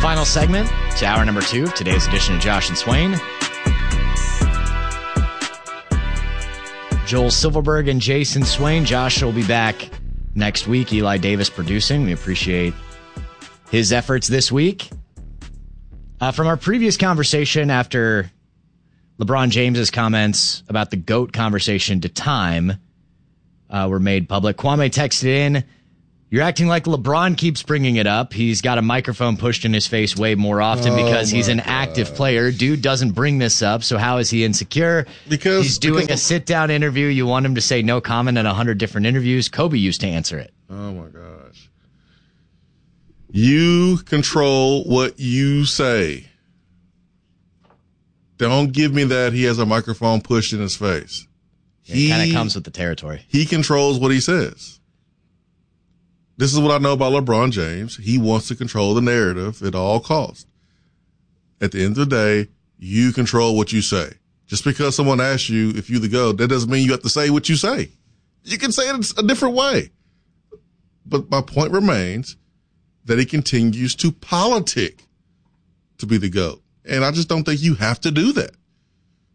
Final segment to hour number 2 of today's edition of Josh and Swain. Joel Silverberg and Jason Swain. Josh will be back next week. Eli Davis producing. We appreciate his efforts this week. From our previous conversation after LeBron James's comments about the GOAT conversation to Time were made public, Kwame texted in, "You're acting like LeBron keeps bringing it up. He's got a microphone pushed in his face way more often because he's an active player. Dude doesn't bring this up, so how is he insecure? Because he's doing a sit-down interview. You want him to say no comment in 100 different interviews. Kobe used to answer it." Oh, my gosh. You control what you say. Don't give me that he has a microphone pushed in his face. It kind of comes with the territory. He controls what he says. This is what I know about LeBron James. He wants to control the narrative at all costs. At the end of the day, you control what you say. Just because someone asks you if you're the GOAT, that doesn't mean you have to say what you say. You can say it a different way. But my point remains that he continues to politic to be the GOAT. And I just don't think you have to do that.